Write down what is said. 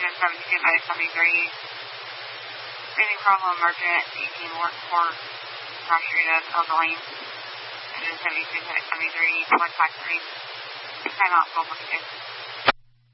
Engine 72 minus 73. Breathing problem emergent. 18 port saturated alkaline. Engine 72 minus 73. 153. Time out. Go look at it.